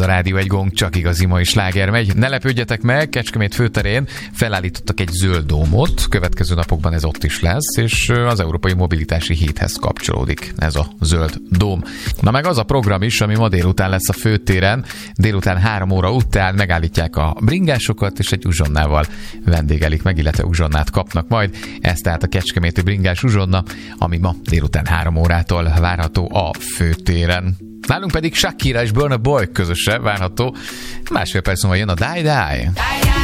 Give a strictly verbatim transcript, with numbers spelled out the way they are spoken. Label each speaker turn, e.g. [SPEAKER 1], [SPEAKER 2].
[SPEAKER 1] a Rádió Egy Gong, csak igazi mai sláger megy. Ne lepődjetek meg, Kecskemét főterén felállítottak egy zöld dómot, következő napokban ez ott is lesz, és az Európai Mobilitási Héthez kapcsolódik ez a zöld dóm. Na meg az a program is, ami ma délután lesz a főtéren, délután három óra után megállítják a bringásokat, és egy uzsonnával vendégelik meg, illetve uzsonnát kapnak majd. Ez tehát a kecskeméti bringás uzsonna, ami ma délután három órától várható a főtéren. Nálunk pedig Shakira és Burna Boy közöse várható. Másfél perc múlva jön a Die Die.